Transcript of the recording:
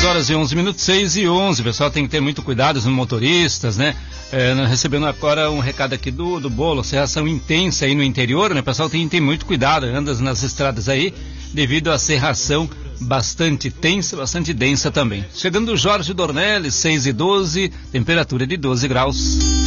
horas e 11 minutos, 6 e 11. O pessoal tem que ter muito cuidado, os motoristas, né? Recebendo agora um recado aqui do Bolo, serração intensa aí no interior, né? O pessoal tem que ter muito cuidado, anda nas estradas aí, devido à serração bastante tensa, bastante densa também. Chegando o Jorge Dornelles, 6 e 12, temperatura de 12 graus.